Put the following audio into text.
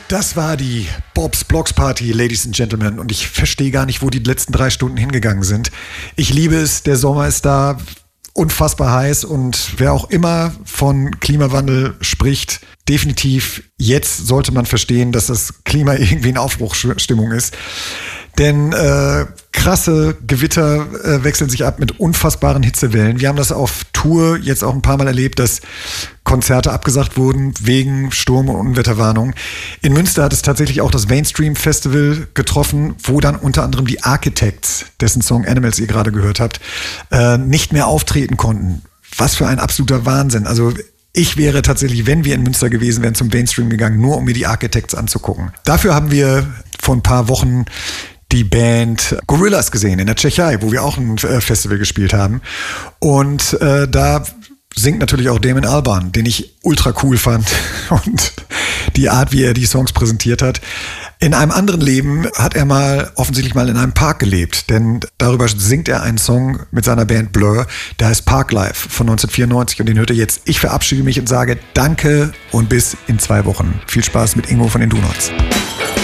Das war die Bob's Blocks Party, Ladies and Gentlemen. Und ich verstehe gar nicht, wo die letzten 3 Stunden hingegangen sind. Ich liebe es, der Sommer ist da, unfassbar heiß. Und wer auch immer von Klimawandel spricht, definitiv jetzt sollte man verstehen, dass das Klima irgendwie in Aufbruchsstimmung ist. Denn krasse Gewitter wechseln sich ab mit unfassbaren Hitzewellen. Wir haben das auf Tour jetzt auch ein paar Mal erlebt, dass Konzerte abgesagt wurden wegen Sturm- und Unwetterwarnung. In Münster hat es tatsächlich auch das Mainstream Festival getroffen, wo dann unter anderem die Architects, dessen Song Animals ihr gerade gehört habt, nicht mehr auftreten konnten. Was für ein absoluter Wahnsinn. Also ich wäre tatsächlich, wenn wir in Münster gewesen wären, zum Mainstream gegangen, nur um mir die Architects anzugucken. Dafür haben wir vor ein paar Wochen die Band Gorillaz gesehen in der Tschechei, wo wir auch ein Festival gespielt haben. Und da singt natürlich auch Damon Albarn, den ich ultra cool fand. Und die Art, wie er die Songs präsentiert hat. In einem anderen Leben hat er offensichtlich mal in einem Park gelebt. Denn darüber singt er einen Song mit seiner Band Blur. Der heißt Parklife von 1994 und den hört ihr jetzt. Ich verabschiede mich und sage Danke und bis in 2 Wochen. Viel Spaß mit Ingo von den Donuts.